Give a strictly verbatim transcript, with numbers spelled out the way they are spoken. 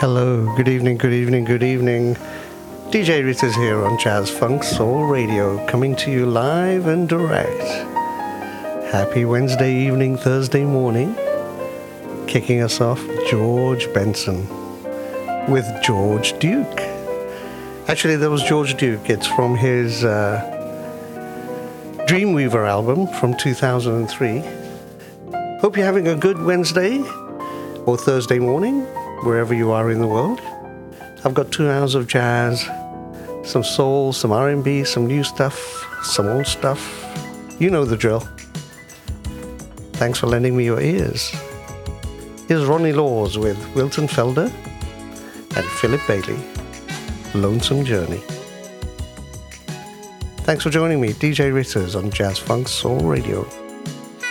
Hello, good evening, good evening, good evening. D J Ritters here on Jazz Funk Soul Radio, coming to you live and direct. Happy Wednesday evening, Thursday morning. Kicking us off, George Benson with George Duke. Actually, that was George Duke. It's from his uh, Dreamweaver album from two thousand three. Hope you're having a good Wednesday or Thursday morning, wherever you are in the world. I've got two hours of jazz, some soul, some R and B, some new stuff, some old stuff. You know the drill. Thanks for lending me your ears. Here's Ronnie Laws with Wilton Felder and Philip Bailey, Lonesome Journey. Thanks for joining me, D J Ritters on Jazz Funk Soul Radio.